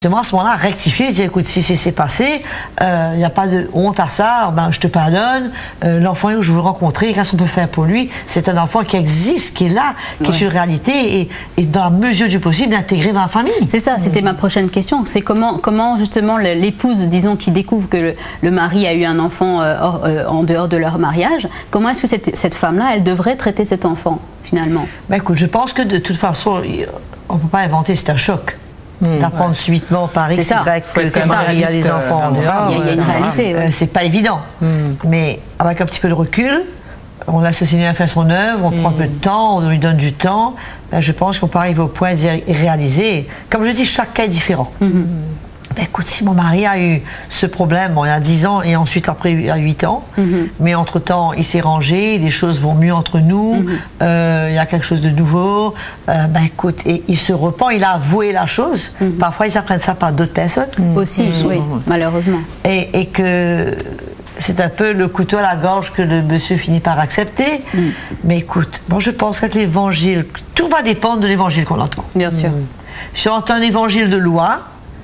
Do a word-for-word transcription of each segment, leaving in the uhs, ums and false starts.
À ce moment-là, rectifier, dire écoute, si c'est passé, il euh, n'y a pas de honte à ça, ben, je te pardonne. Euh, l'enfant que je veux rencontrer, qu'est-ce qu'on peut faire pour lui? C'est un enfant qui existe, qui est là, qui ouais. est une réalité et, et dans la mesure du possible, intégré dans la famille. C'est ça, c'était mmh. ma prochaine question. C'est comment, comment justement l'épouse, disons, qui découvre que le, le mari a eu un enfant euh, hors, euh, en dehors de leur mariage, comment est-ce que cette, cette femme-là, elle devrait traiter cet enfant, finalement? Ben, écoute, je pense que de toute façon, on ne peut pas inventer, c'est un choc. Mmh, ouais. D'apprendre subitement Paris que c'est vrai que le mari a des enfants en dehors. Il y a, il y a une réalité. Ouais. Euh, c'est pas évident. Mmh. Mais avec un petit peu de recul, on laisse le Seigneur faire son œuvre, on mmh. prend un peu de temps, on lui donne du temps. Ben, je pense qu'on peut arriver au point de réaliser. Comme je dis, chaque cas est différent. Mmh. Ben, écoute, si mon mari a eu ce problème, bon, il y a dix ans et ensuite après il y a huit ans, mm-hmm. mais entre-temps il s'est rangé, les choses vont mieux entre nous, mm-hmm. euh, il y a quelque chose de nouveau, euh, ben écoute, et il se repent, il a avoué la chose, mm-hmm. parfois ils apprennent ça par d'autres personnes. Mm-hmm. Aussi, mm-hmm. oui, malheureusement. Et, et que c'est un peu le couteau à la gorge que le monsieur finit par accepter, mm. mais écoute, moi je pense que l'évangile, tout va dépendre de l'évangile qu'on entend. Bien sûr. Mm. Si on entend un évangile de loi,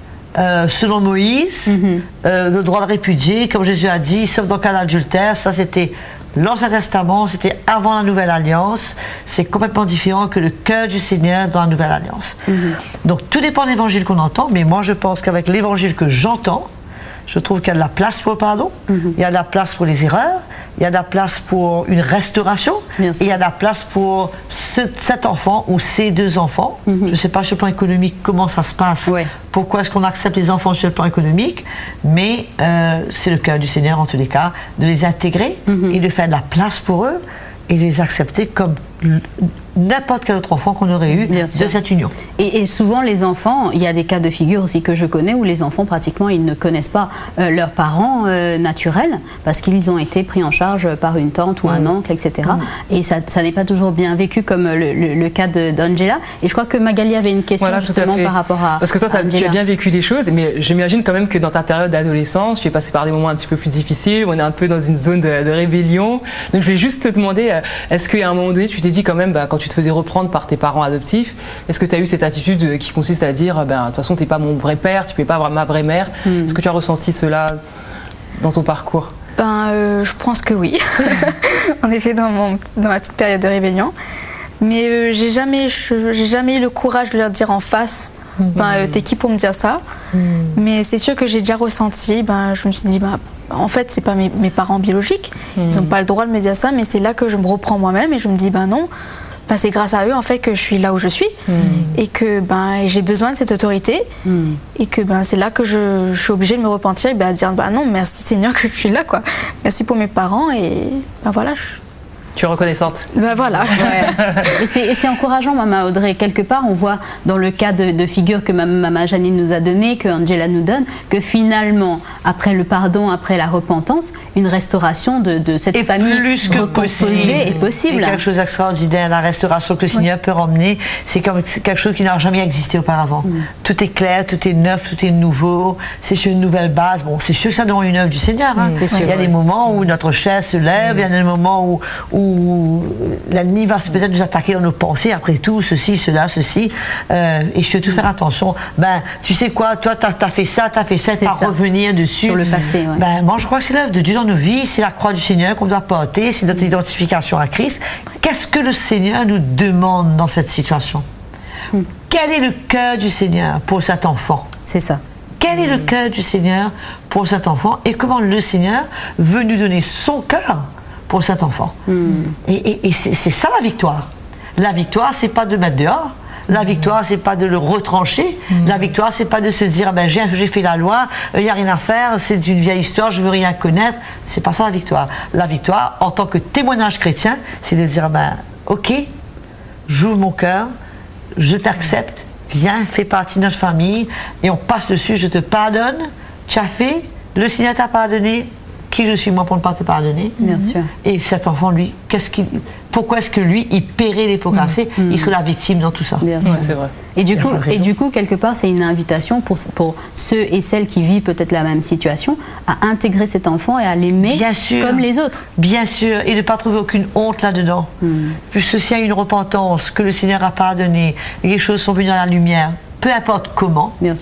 Euh, selon Moïse, mm-hmm. euh, le droit de répudier, comme Jésus a dit, sauf dans le cas d'adultère, ça c'était l'Ancien Testament, c'était avant la Nouvelle Alliance, c'est complètement différent que le cœur du Seigneur dans la Nouvelle Alliance. Mm-hmm. Donc tout dépend de l'évangile qu'on entend, mais moi je pense qu'avec l'évangile que j'entends, je trouve qu'il y a de la place pour le pardon, mm-hmm. il y a de la place pour les erreurs, il y a de la place pour une restauration, et il y a de la place pour ce, cet enfant ou ces deux enfants. Mm-hmm. Je ne sais pas sur le plan économique comment ça se passe, ouais. pourquoi est-ce qu'on accepte les enfants sur le plan économique, mais euh, c'est le cœur du Seigneur en tous les cas, de les intégrer mm-hmm. et de faire de la place pour eux et de les accepter comme n'importe quel autre enfant qu'on aurait eu de cette union. Et, et souvent les enfants, il y a des cas de figure aussi que je connais où les enfants pratiquement ils ne connaissent pas euh, leurs parents euh, naturels parce qu'ils ont été pris en charge par une tante ou mmh. un oncle, et cetera. Mmh. Et ça, ça n'est pas toujours bien vécu comme le, le, le cas d'Angela. Et je crois que Magali avait une question voilà, justement par rapport à Parce que toi, tu as bien vécu les choses, mais j'imagine quand même que dans ta période d'adolescence, tu es passé par des moments un petit peu plus difficiles, où on est un peu dans une zone de, de rébellion. Donc je vais juste te demander, est-ce qu'à un moment donné, tu t'es dit quand même, bah, quand tu te faisais reprendre par tes parents adoptifs, est-ce que tu as eu cette attitude qui consiste à dire ben, de toute façon tu n'es pas mon vrai père, tu ne peux pas avoir ma vraie mère, mm. est-ce que tu as ressenti cela dans ton parcours? Ben, euh, je pense que oui, en effet dans, mon, dans ma petite période de rébellion, mais euh, j'ai jamais, j'ai jamais eu le courage de leur dire en face, mm. ben, euh, t'es qui pour me dire ça, mm. mais c'est sûr que j'ai déjà ressenti, ben, je me suis dit ben, en fait c'est pas mes, mes parents biologiques, mm. ils n'ont pas le droit de me dire ça, mais c'est là que je me reprends moi-même et je me dis ben non, ben c'est grâce à eux en fait que je suis là où je suis mm. et que ben j'ai besoin de cette autorité mm. et que ben c'est là que je, je suis obligée de me repentir et ben dire ben non merci Seigneur que je suis là quoi, merci pour mes parents et ben voilà. Je... Tu es reconnaissante. Ben voilà. Ouais. Et c'est encourageant, Maman Audrey. Quelque part, on voit dans le cas de, de figure que Maman Janine nous a donné, que Angela nous donne, que finalement, après le pardon, après la repentance, une restauration de, de cette et famille plus que possible. est possible. Et quelque chose d'extraordinaire, la restauration que le Seigneur oui. peut ramener, c'est comme quelque chose qui n'a jamais existé auparavant. Mm. Tout est clair, tout est neuf, tout est nouveau, c'est sur une nouvelle base. Bon, c'est sûr que ça demande une œuvre du Seigneur. Hein. Mm, il y a ouais. des moments où notre chair se lève, mm. il y a des moments où, où où l'ennemi va peut-être nous attaquer dans nos pensées, après tout, ceci, cela, ceci, euh, et surtout faire attention. Ben, tu sais quoi, toi, tu as fait ça, tu as fait ça, pas revenir dessus. Sur le passé, ouais. Ben, moi, je crois que c'est l'œuvre de Dieu dans nos vies, c'est la croix du Seigneur qu'on doit porter, c'est notre identification à Christ. Qu'est-ce que le Seigneur nous demande dans cette situation? hmm. Quel est le cœur du Seigneur pour cet enfant? C'est ça. Quel est le cœur du Seigneur pour cet enfant et comment le Seigneur veut nous donner son cœur pour cet enfant. Mm. Et, et, et c'est ça la victoire. La victoire, c'est pas de mettre dehors. La victoire, c'est pas de le retrancher. Mm. La victoire, c'est pas de se dire, ben, j'ai fait la loi, il n'y a rien à faire, c'est une vieille histoire, je veux rien connaître. C'est pas ça la victoire. La victoire, en tant que témoignage chrétien, c'est de dire, ben, ok, j'ouvre mon cœur, je t'accepte, viens, fais partie de notre famille, et on passe dessus, je te pardonne, tu as fait, le Seigneur t'a pardonné, qui je suis moi pour ne pas te pardonner? Bien sûr. Et cet enfant, lui, qu'est-ce qu'il, pourquoi est-ce que lui, il paierait les pots cassés? mmh. Il serait la victime dans tout ça. Bien sûr. Ouais, c'est vrai. Et du, coup, et du coup, quelque part, c'est une invitation pour, pour ceux et celles qui vivent peut-être la même situation à intégrer cet enfant et à l'aimer comme les autres. Bien sûr, et de ne pas trouver aucune honte là-dedans. Mmh. Puisque s'il y a une repentance, que le Seigneur a pardonné, et les choses sont venues dans la lumière, peu importe comment. Bien sûr.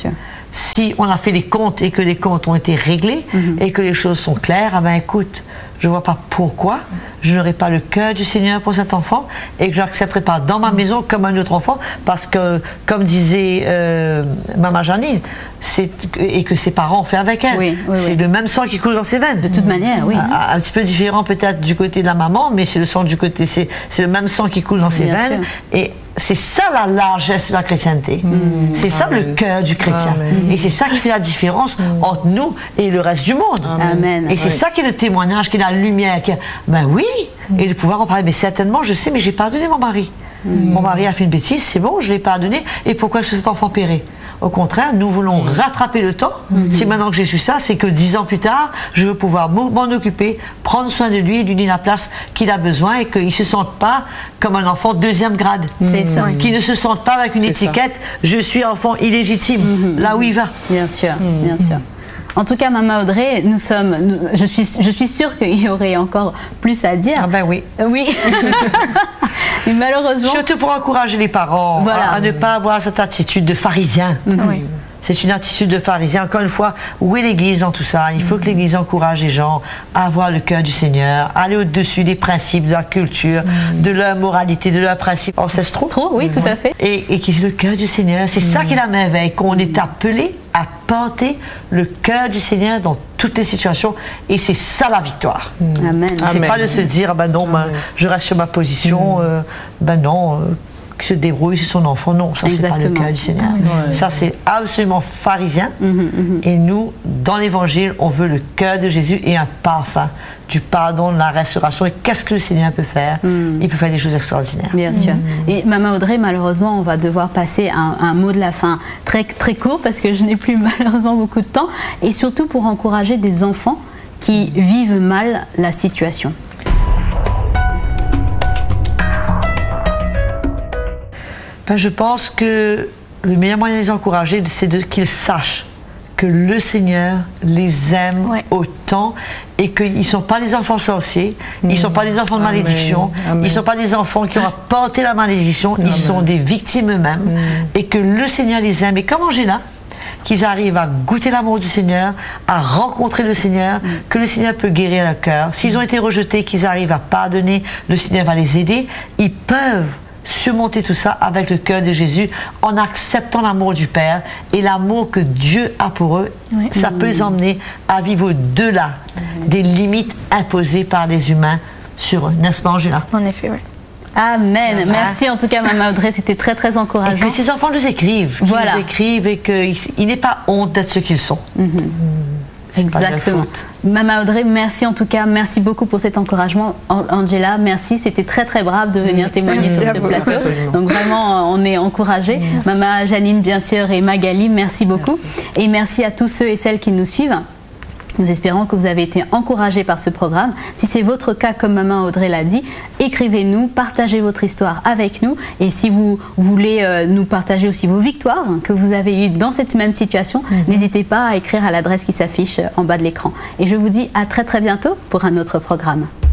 si on a fait les comptes et que les comptes ont été réglés mm-hmm. et que les choses sont claires, ah ben écoute, je ne vois pas pourquoi je n'aurai pas le cœur du Seigneur pour cet enfant et que je n'accepterai pas dans ma maison comme un autre enfant parce que, comme disait euh, Maman Janine, c'est, et que ses parents ont fait avec elle, oui, oui, c'est oui. le même sang qui coule dans ses veines. De toute manière, oui. Un, un petit peu différent peut-être du côté de la maman, mais c'est le sang du côté, c'est, c'est le même sang qui coule dans ses Bien veines. sûr. Et c'est ça la largesse de la chrétienté. Mmh. C'est ça Amen. Le cœur du chrétien. Amen. Et c'est ça qui fait la différence mmh. entre nous et le reste du monde. Amen. Et c'est oui. ça qui est le témoignage, qui est la lumière. Qui est... Ben oui, mmh. et de pouvoir en parler. Mais certainement, je sais, mais j'ai pardonné mon mari. Mmh. Mon mari a fait une bêtise, c'est bon, je l'ai pardonné. Et pourquoi est-ce que cet enfant périt? Au contraire, nous voulons mmh. rattraper le temps. Mmh. C'est maintenant que j'ai su ça, c'est que dix ans plus tard, je veux pouvoir m'en occuper, prendre soin de lui, lui donner la place qu'il a besoin et qu'il ne se sente pas comme un enfant deuxième grade. C'est mmh. ça. Qu'il ne se sente pas avec une c'est étiquette ça. Je suis enfant illégitime, mmh. là où il va. Bien sûr, mmh. bien sûr. En tout cas, Maman Audrey, nous sommes, nous, je suis, je suis sûre qu'il y aurait encore plus à dire. Ah ben oui. Euh, oui. Mais malheureusement. Surtout pour encourager les parents voilà. à, à ne pas avoir cette attitude de pharisien. Mm-hmm. Oui. C'est une attitude de pharisien. Encore une fois, où est l'Église dans tout ça? Il faut que l'Église encourage les gens à avoir le cœur du Seigneur, à aller au-dessus des principes de la culture, mm. de leur moralité, de leurs principes ancestraux. Trop, oui, tout à fait. Et, et qui est le cœur du Seigneur. C'est mm. ça qui est la merveille, qu'on est appelé à porter le cœur du Seigneur dans toutes les situations. Et c'est ça la victoire. Mm. Amen. C'est Amen. pas de se dire, ben non, ben, je reste sur ma position, mm. euh, ben non. Euh, qui se débrouille sur son enfant. Non, ça c'est pas le cœur du Seigneur. Ouais. Ça c'est absolument pharisien. Mm-hmm, mm-hmm. Et nous, dans l'Évangile, on veut le cœur de Jésus et un parfum du pardon, de la restauration. Et qu'est-ce que le Seigneur peut faire? mm. Il peut faire des choses extraordinaires. Bien mm. sûr. Et Maman Audrey, malheureusement, on va devoir passer à un, un mot de la fin très, très court parce que je n'ai plus malheureusement beaucoup de temps. Et surtout pour encourager des enfants qui vivent mal la situation. Ben, je pense que le meilleur moyen de les encourager, c'est de, qu'ils sachent que le Seigneur les aime ouais. autant et qu'ils ne sont pas des enfants sorciers, mmh. ils ne sont pas des enfants de Amen. Malédiction, Amen. Ils ne sont pas des enfants qui ont apporté la malédiction, Amen. Ils sont des victimes eux-mêmes mmh. et que le Seigneur les aime. Et comme Angela, qu'ils arrivent à goûter l'amour du Seigneur, à rencontrer le Seigneur, mmh. que le Seigneur peut guérir leur cœur. S'ils ont été rejetés, qu'ils arrivent à pardonner, le Seigneur va les aider. Ils peuvent surmonter tout ça avec le cœur de Jésus en acceptant l'amour du Père et l'amour que Dieu a pour eux. Oui. Ça mmh. peut les emmener à vivre au-delà mmh. des limites imposées par les humains sur eux. N'est-ce pas, Angela? En effet, oui. Amen. Merci en tout cas, Maman Audrey, c'était très très encourageant. Et que ces enfants nous écrivent, qu'ils voilà. nous écrivent et qu'ils n'aient pas honte d'être ce qu'ils sont. Mmh. Mmh. Exactement. Maman Audrey, merci en tout cas, merci beaucoup pour cet encouragement. Angela, merci, c'était très très brave de venir témoigner merci sur ce plateau. Absolument. Donc vraiment, on est encouragés. Maman Janine, bien sûr, et Magali, merci beaucoup. Merci. Et merci à tous ceux et celles qui nous suivent. Nous espérons que vous avez été encouragés par ce programme. Si c'est votre cas, comme Maman Audrey l'a dit, écrivez-nous, partagez votre histoire avec nous. Et si vous voulez euh, nous partager aussi vos victoires que vous avez eues dans cette même situation, mm-hmm. n'hésitez pas à écrire à l'adresse qui s'affiche en bas de l'écran. Et je vous dis à très très bientôt pour un autre programme.